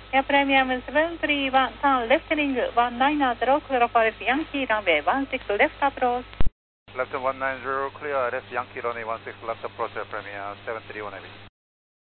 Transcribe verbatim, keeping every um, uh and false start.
Air Premium seven three one, turn left heading one nine zero, clear for Yankee runway one six left approach. Left one nine zero, clear left Yankee runway one six left approach, Air Premium seven three one heavy.